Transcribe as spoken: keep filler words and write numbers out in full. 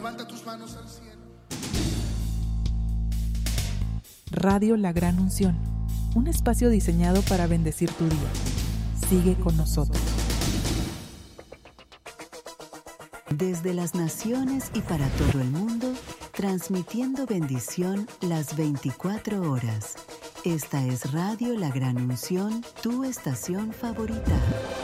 Levanta tus manos al cielo. Radio La Gran Unción, un espacio diseñado para bendecir tu día. Sigue con nosotros. Desde las naciones y para todo el mundo, transmitiendo bendición las veinticuatro horas. Esta es Radio La Gran Unción, tu estación favorita.